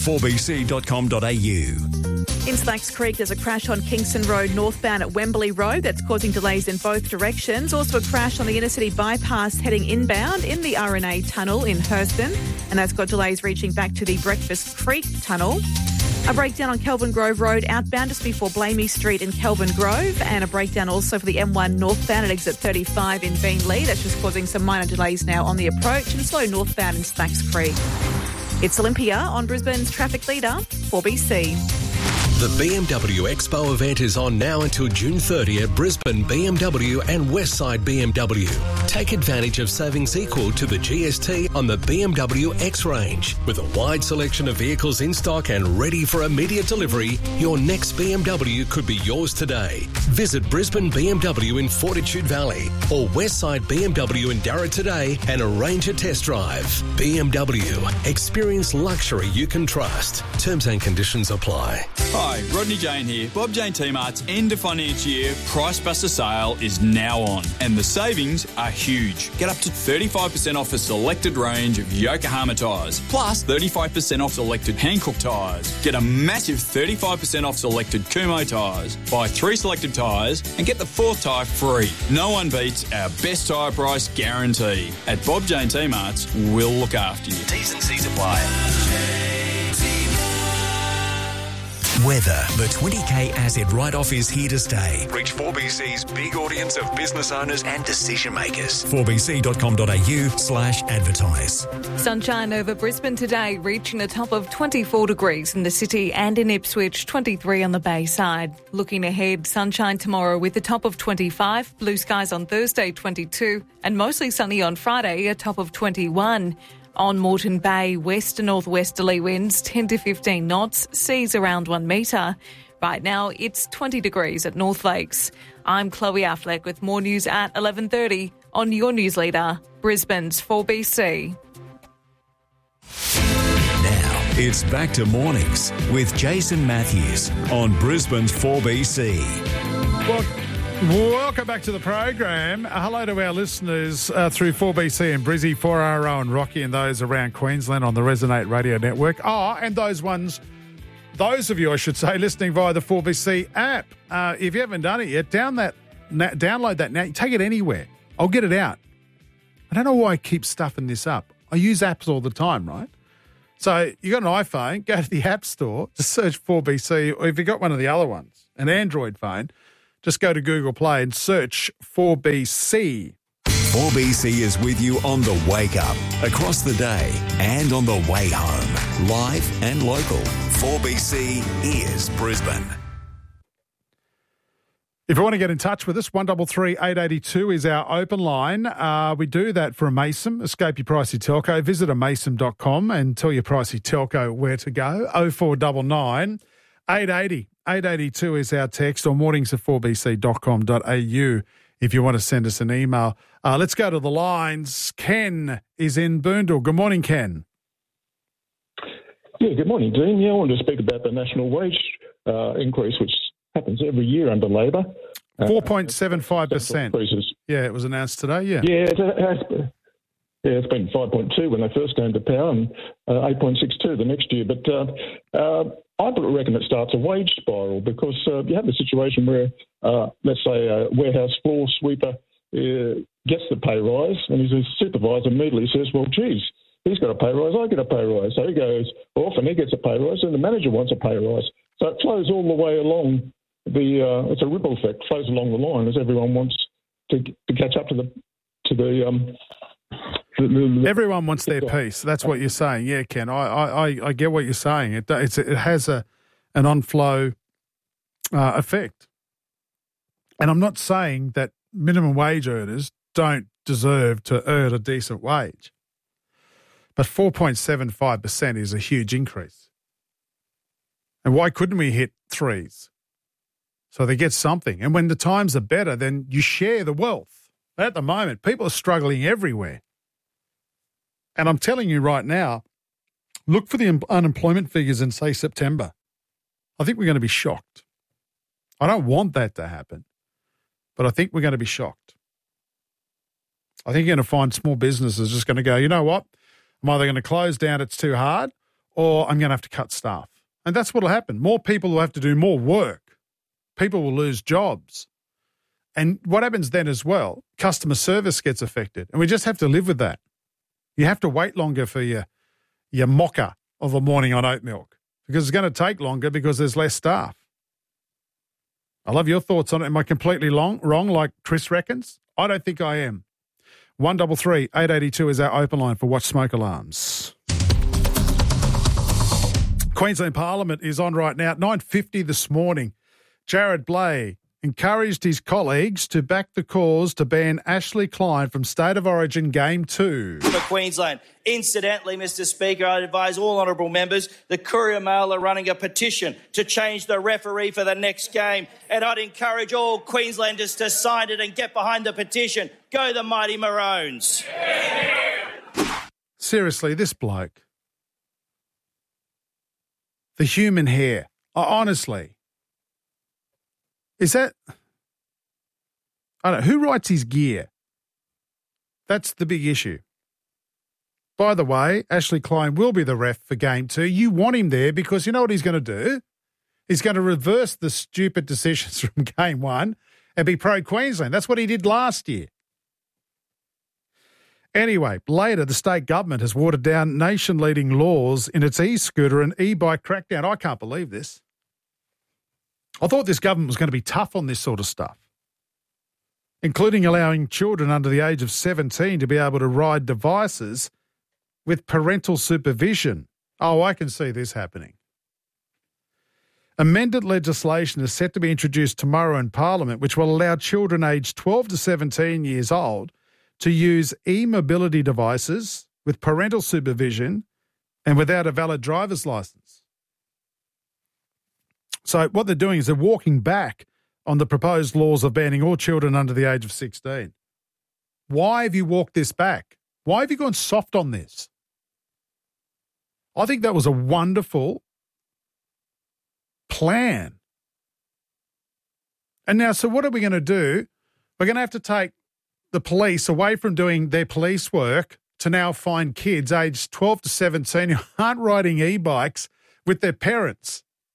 4bc.com.au. In Slacks Creek, there's a crash on Kingston Road northbound at Wembley Road. That's causing delays in both directions. Also a crash on the inner city bypass heading inbound in the RNA tunnel in Hurston. And that's got delays reaching back to the Breakfast Creek tunnel. A breakdown on Kelvin Grove Road outbound just before Blamey Street in Kelvin Grove, and a breakdown also for the M1 northbound at exit 35 in Beenleigh. That's just causing some minor delays now on the approach, and slow northbound in Slacks Creek. It's Olympia on Brisbane's traffic leader, 4BC. The BMW Expo event is on now until June 30 at Brisbane BMW and Westside BMW. Take advantage of savings equal to the GST on the BMW X range. With a wide selection of vehicles in stock and ready for immediate delivery, your next BMW could be yours today. Visit Brisbane BMW in Fortitude Valley or Westside BMW in Darra today and arrange a test drive. BMW. Experience luxury you can trust. Terms and conditions apply. Hi, Rodney Jane here. Bob Jane T-Mart's end of financial year Price Buster sale is now on, and the savings are huge. Get up to 35% off a selected range of Yokohama tyres, plus 35% off selected Hankook tyres. Get a massive 35% off selected Kumho tyres. Buy 3 selected tyres and get the 4th tyre free. No one beats our best tyre price guarantee. At Bob Jane T-Mart's, we'll look after you. T's and C's apply. Weather. The 20K asset write-off is here to stay. Reach 4BC's big audience of business owners and decision makers. 4bc.com.au/advertise. Sunshine over Brisbane today, reaching a top of 24 degrees in the city and in Ipswich, 23 on the Bayside. Looking ahead, sunshine tomorrow with a top of 25, blue skies on Thursday, 22, and mostly sunny on Friday, a top of 21. On Moreton Bay, west to northwesterly winds 10 to 15 knots, seas around 1 metre. Right now, it's 20 degrees at North Lakes. I'm Chloe Affleck with more news at 11:30 on your news leader, Brisbane's 4BC. Now, it's back to mornings with Jason Matthews on Brisbane's 4BC. Welcome back to the program. Hello to our listeners through 4BC and Brizzy, 4RO and Rocky, and those around Queensland on the Resonate Radio Network. Oh, and those ones those of you, I should say, listening via the 4BC app, if you haven't done it yet, download that now. Take it anywhere. I'll get it out. I don't know why I keep stuffing this up. I use apps all the time, right? So you got an iPhone, go to the App Store, just search 4BC, or if you got one of the other ones, an Android phone, just go to Google Play and search 4BC. 4BC is with you on the wake up, across the day, and on the way home. Live and local. 4BC is Brisbane. If you want to get in touch with us, 133 882 is our open line. We do that for a Mason. Escape your pricey telco. Visit amason.com and tell your pricey telco where to go. 0499 880 882 is our text, or mornings at 4bc.com.au if you want to send us an email. Let's go to the lines. Ken is in Boondall. Good morning, Ken. Yeah, good morning, Dean. Yeah, I wanted to speak about the national wage increase, which happens every year under Labor. 4.75%. Yeah, it was announced today, yeah. Yeah, it's been 5.2 when they first came to power and 8.62 the next year. But I reckon it starts a wage spiral because you have the situation where, let's say, a warehouse floor sweeper gets the pay rise and his supervisor immediately says, well, geez, he's got a pay rise, I get a pay rise. So he goes off and he gets a pay rise and the manager wants a pay rise. So it flows all the way along. It's a ripple effect, flows along the line as everyone wants to catch up to the everyone wants their piece. That's what you're saying. Yeah, Ken, I get what you're saying. It has an on-flow effect. And I'm not saying that minimum wage earners don't deserve to earn a decent wage. But 4.75% is a huge increase. And why couldn't we hit threes? So they get something. And when the times are better, then you share the wealth. At the moment, people are struggling everywhere. And I'm telling you right now, look for the unemployment figures in, say, September. I think we're going to be shocked. I don't want that to happen, but I think we're going to be shocked. I think you're going to find small businesses just going to go, you know what? I'm either going to close down, it's too hard, or I'm going to have to cut staff. And that's what will happen. More people will have to do more work. People will lose jobs. And what happens then as well, customer service gets affected. And we just have to live with that. You have to wait longer for your mocha of a morning on oat milk because it's going to take longer because there's less staff. I love your thoughts on it. Am I completely wrong like Chris reckons? I don't think I am. 133 882 is our open line for Watch Smoke Alarms. Queensland Parliament is on right now at 9:50 this morning. Jared Blay encouraged his colleagues to back the cause to ban Ashley Klein from State of Origin Game 2. For Queensland. Incidentally, Mr Speaker, I advise all honourable members, the Courier Mail are running a petition to change the referee for the next game, and I'd encourage all Queenslanders to sign it and get behind the petition. Go the mighty Maroons. Seriously, this bloke. The human hair. Honestly. Is that... I don't know. Who writes his gear? That's the big issue. By the way, Ashley Klein will be the ref for Game 2. You want him there because you know what he's going to do? He's going to reverse the stupid decisions from Game 1 and be pro-Queensland. That's what he did last year. Anyway, later, the state government has watered down nation-leading laws in its e-scooter and e-bike crackdown. I can't believe this. I thought this government was going to be tough on this sort of stuff, including allowing children under the age of 17 to be able to ride devices with parental supervision. Oh, I can see this happening. Amended legislation is set to be introduced tomorrow in Parliament, which will allow children aged 12 to 17 years old to use e-mobility devices with parental supervision and without a valid driver's licence. So what they're doing is they're walking back on the proposed laws of banning all children under the age of 16. Why have you walked this back? Why have you gone soft on this? I think that was a wonderful plan. And now, so what are we going to do? We're going to have to take the police away from doing their police work to now find kids aged 12 to 17 who aren't riding e-bikes with their parents.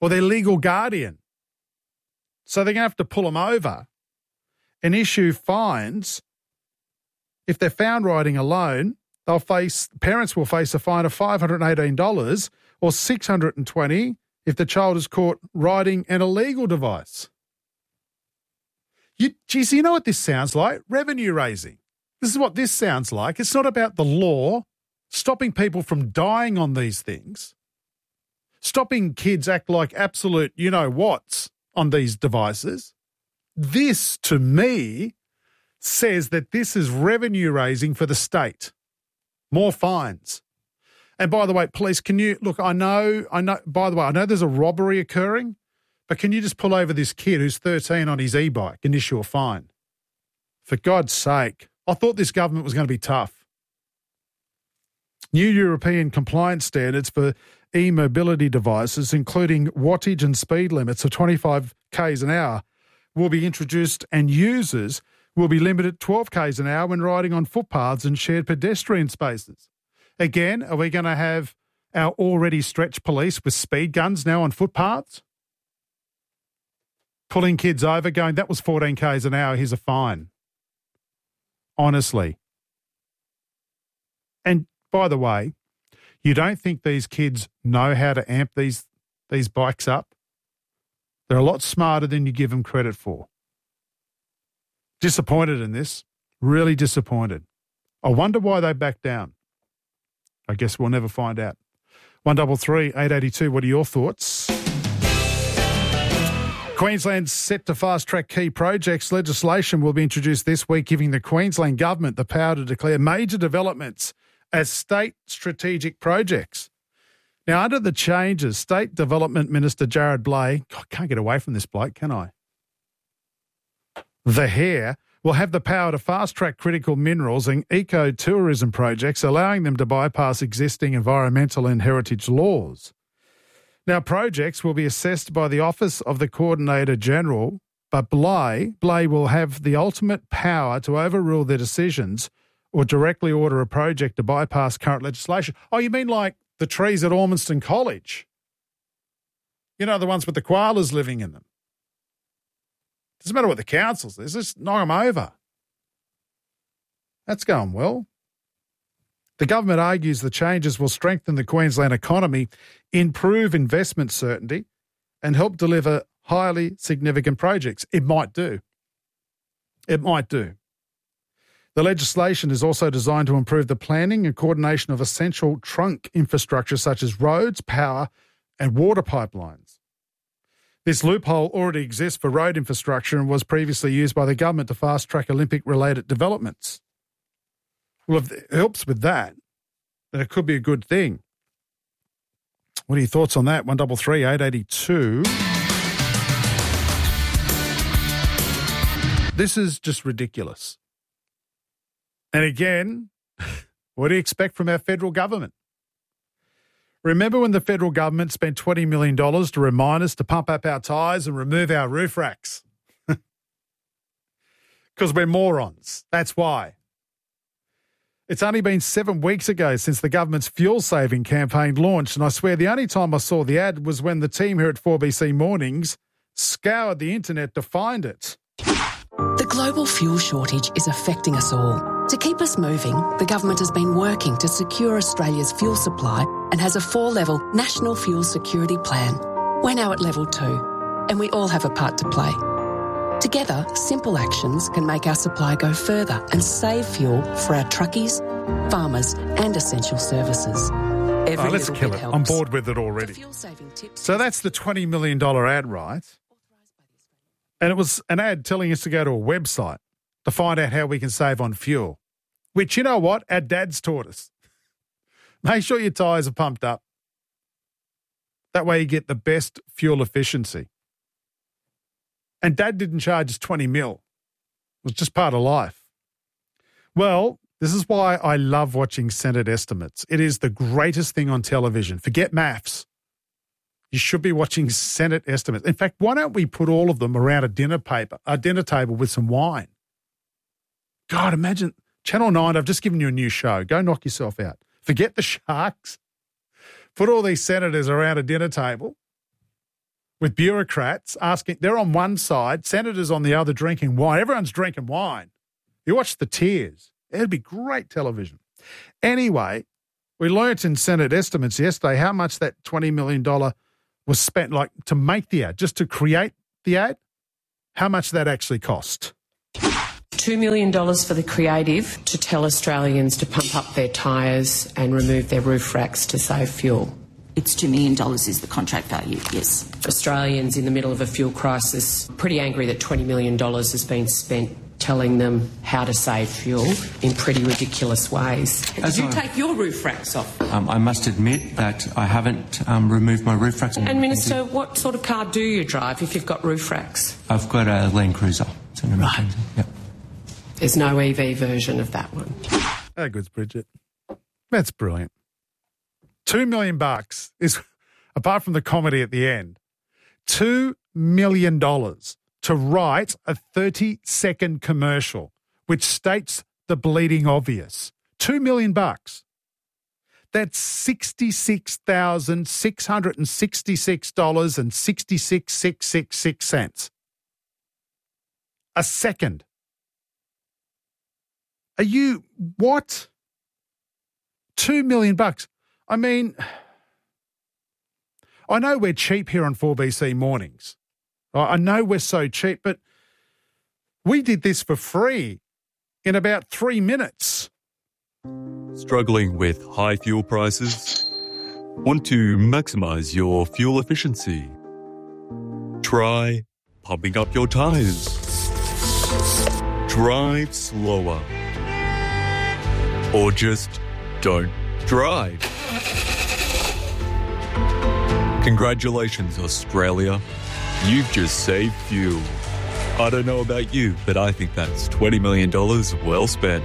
or their legal guardian. So they're going to have to pull them over and issue fines. If they're found riding alone, parents will face a fine of $518 or $620 if the child is caught riding an illegal device. You know what this sounds like? Revenue raising. This is what this sounds like. It's not about the law stopping people from dying on these things, stopping kids act like absolute you-know-whats on these devices. This, to me, says that this is revenue raising for the state. More fines. And by the way, police, can you, look, I know there's a robbery occurring, but can you just pull over this kid who's 13 on his e-bike and issue a fine? For God's sake. I thought this government was going to be tough. New European compliance standards for e-mobility devices, including wattage and speed limits of 25 k's an hour, will be introduced, and users will be limited 12 k's an hour when riding on footpaths and shared pedestrian spaces. Again, are we going to have our already stretched police with speed guns now on footpaths? Pulling kids over, going, that was 14 k's an hour, here's a fine. Honestly. And by the way, you don't think these kids know how to amp these bikes up? They're a lot smarter than you give them credit for. Disappointed in this. Really disappointed. I wonder why they backed down. I guess we'll never find out. 133 882, what are your thoughts? Queensland's set to fast-track key projects. Legislation will be introduced this week, giving the Queensland government the power to declare major developments as state strategic projects. Now, under the changes, State Development Minister Jared Blay, God, can't get away from this bloke, can I? The Hare will have the power to fast-track critical minerals and ecotourism projects, allowing them to bypass existing environmental and heritage laws. Now, projects will be assessed by the Office of the Coordinator General, but Blay will have the ultimate power to overrule their decisions or directly order a project to bypass current legislation. Oh, you mean like the trees at Ormiston College? You know, the ones with the koalas living in them. Doesn't matter what the council says, just knock them over. That's going well. The government argues the changes will strengthen the Queensland economy, improve investment certainty, and help deliver highly significant projects. It might do. It might do. The legislation is also designed to improve the planning and coordination of essential trunk infrastructure such as roads, power, and water pipelines. This loophole already exists for road infrastructure and was previously used by the government to fast-track Olympic-related developments. Well, if it helps with that, then it could be a good thing. What are your thoughts on that? 133 882. This is just ridiculous. And again, what do you expect from our federal government? Remember when the federal government spent $20 million to remind us to pump up our tyres and remove our roof racks? Because we're morons. That's why. It's only been 7 weeks ago since the government's fuel-saving campaign launched, and I swear the only time I saw the ad was when the team here at 4BC Mornings scoured the internet to find it. The global fuel shortage is affecting us all. To keep us moving, the government has been working to secure Australia's fuel supply and has a 4-level National Fuel Security Plan. We're now at level 2, and we all have a part to play. Together, simple actions can make our supply go further and save fuel for our truckies, farmers and essential services. Let's kill it. I'm bored with it already. So that's the $20 million ad, right? And it was an ad telling us to go to a website to find out how we can save on fuel, which, you know what, our dads taught us. Make sure your tyres are pumped up. That way you get the best fuel efficiency. And Dad didn't charge us 20 mil. It was just part of life. Well, this is why I love watching Senate estimates. It is the greatest thing on television. Forget maths. You should be watching Senate estimates. In fact, why don't we put all of them around a dinner table with some wine? God, imagine Channel 9, I've just given you a new show. Go knock yourself out. Forget the Sharks. Put all these senators around a dinner table with bureaucrats asking, they're on one side, senators on the other drinking wine. Everyone's drinking wine. You watch the tears. It'd be great television. Anyway, we learnt in Senate estimates yesterday how much that $20 million was spent, like, to make the ad, just to create the ad, how much that actually cost. $2 million for the creative to tell Australians to pump up their tyres and remove their roof racks to save fuel. It's $2 million is the contract value, yes. Australians in the middle of a fuel crisis pretty angry that $20 million has been spent telling them how to save fuel in pretty ridiculous ways. Did you take your roof racks off? I must admit that I haven't removed my roof racks. And Minister, what sort of car do you drive if you've got roof racks? I've got a Land Cruiser. It's an American. Yep. There's no EV version of that one. How good's Bridget? That's brilliant. $2 million is, apart from the comedy at the end, $2 million to write a 30-second commercial which states the bleeding obvious. $2 million. That's $66,666.6666. A second. Are you, what? $2 million. I mean, I know we're cheap here on 4BC Mornings. I know we're so cheap, but we did this for free in about 3 minutes. Struggling with high fuel prices? Want to maximise your fuel efficiency? Try pumping up your tyres. Drive slower. Or just don't drive. Congratulations, Australia. You've just saved fuel. I don't know about you, but I think that's $20 million well spent.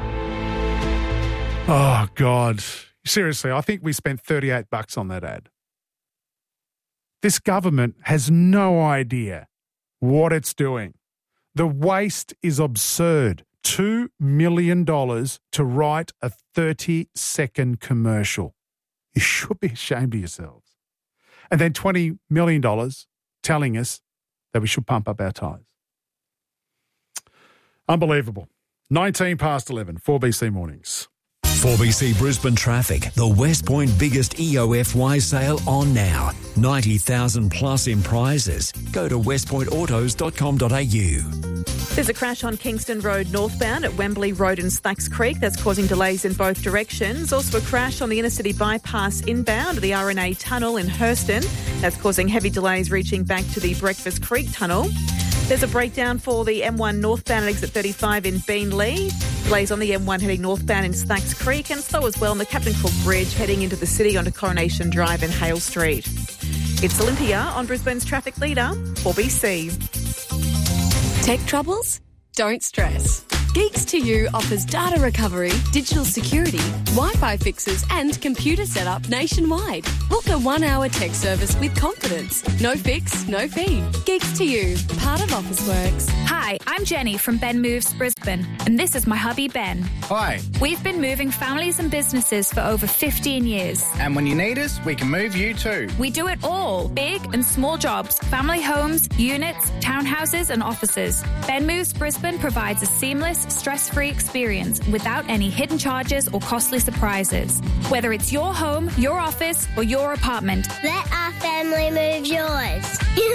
Oh, God. Seriously, I think we spent $38 on that ad. This government has no idea what it's doing. The waste is absurd. $2 million to write a 30-second commercial. You should be ashamed of yourselves. And then $20 million telling us that we should pump up our tyres. Unbelievable. 11 past 4BC Mornings. 4BC Brisbane traffic. The West Point biggest EOFY sale on now. 90,000 plus in prizes. Go to westpointautos.com.au. There's a crash on Kingston Road northbound at Wembley Road and Slacks Creek. That's causing delays in both directions. Also a crash on the inner city bypass inbound at the RNA Tunnel in Hurston. That's causing heavy delays reaching back to the Breakfast Creek Tunnel. There's a breakdown for the M1 northbound at exit 35 in Beenleigh. Delays on the M1 heading northbound in Slacks Creek, and slow as well on the Captain Cook Bridge heading into the city onto Coronation Drive in Hale Street. It's Olympia on Brisbane's traffic leader, 4BC. Tech troubles? Don't stress. Geeks2U offers data recovery, digital security, Wi-Fi fixes and computer setup nationwide. Book a 1-hour tech service with confidence. No fix, no fee. Geeks2U, part of Officeworks. Hi, I'm Jenny from Ben Moves Brisbane, and this is my hubby Ben. Hi. We've been moving families and businesses for over 15 years. And when you need us, we can move you too. We do it all. Big and small jobs, family homes, units, townhouses and offices. Ben Moves Brisbane provides a seamless, stress-free experience without any hidden charges or costly surprises. Whether it's your home, your office or your apartment. Let our family move yours.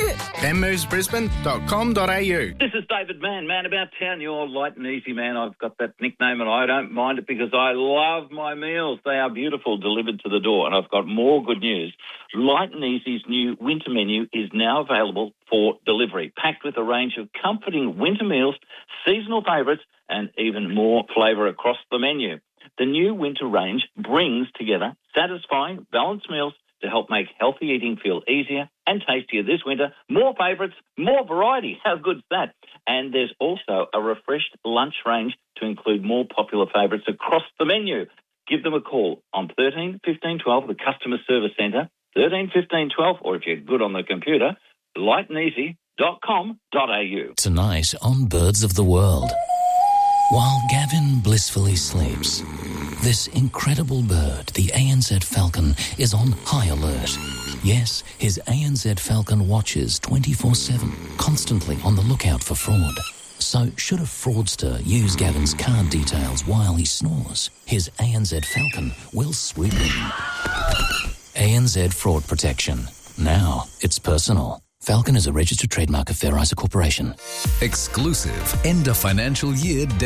benmovesbrisbane.com.au. This is David Mann, man about town. You're light and easy, man. I've got that nickname and I don't mind it because I love my meals. They are beautiful, delivered to the door. And I've got more good news. Light and Easy's new winter menu is now available for delivery, packed with a range of comforting winter meals, seasonal favourites, and even more flavour across the menu. The new winter range brings together satisfying, balanced meals to help make healthy eating feel easier and tastier this winter. More favourites, more variety. How good's that? And there's also a refreshed lunch range to include more popular favourites across the menu. Give them a call on 13 15 12, the Customer Service Centre, 13 15 12, or if you're good on the computer, lighandeasy.com.au. Tonight on Birds of the World. While Gavin blissfully sleeps, this incredible bird, the ANZ Falcon, is on high alert. Yes, his ANZ Falcon watches 24/7, constantly on the lookout for fraud. So should a fraudster use Gavin's card details while he snores, his ANZ Falcon will swoop in. ANZ Fraud Protection. Now it's personal. Falcon is a registered trademark of Fair Isa Corporation. Exclusive end of financial year